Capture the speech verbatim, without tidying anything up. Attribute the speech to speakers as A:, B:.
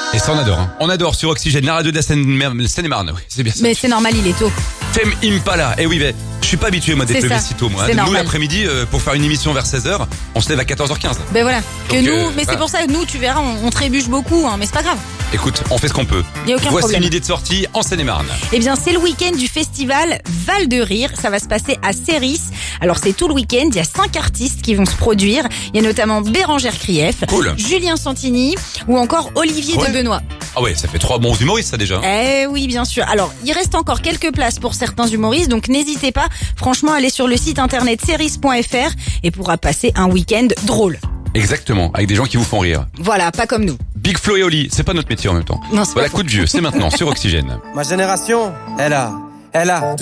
A: Et ça on adore, hein. On adore sur Oxygène, la radio de la Seine- Seine-et-Marne, oui, c'est bien ça.
B: Mais c'est normal, il est tôt.
A: Thème Impala, eh oui, mais je suis pas habitué moi d'être
B: C'est
A: levé
B: ça.
A: si tôt moi.
B: C'est
A: Nous
B: normal.
A: l'après-midi, euh, pour faire une émission vers seize heures, on se lève à quatorze heures quinze.
B: Ben voilà. Que
A: Donc,
B: nous,
A: euh,
B: mais c'est
A: voilà.
B: pour ça que nous, tu verras, on, on trébuche beaucoup, hein, mais c'est pas grave.
A: Écoute, on fait ce qu'on peut.
B: Y a aucun
A: Voici
B: problème.
A: une idée de sortie en Seine-et-Marne.
B: Eh bien, c'est le week-end du festival Val de Rire. Ça va se passer à Céris. Alors, c'est tout le week-end. Il y a cinq artistes qui vont se produire. Il y a notamment Bérangère Krief,
A: Cool.
B: Julien Santini ou encore Olivier
A: Ouais.
B: de Benoît.
A: Ah ouais, ça fait trois bons humoristes ça déjà.
B: Eh oui, bien sûr. Alors, il reste encore quelques places pour certains humoristes, donc n'hésitez pas. Franchement, allez sur le site internet ceris point f r et pourra passer un week-end drôle.
A: Exactement, avec des gens qui vous font rire.
B: Voilà, pas comme nous.
A: Big Flo et Oli, c'est pas notre métier en même temps.
B: Non, c'est
A: Voilà,
B: pas
A: coup de vieux, c'est maintenant sur Oxygène.
C: Ma génération, elle a, elle a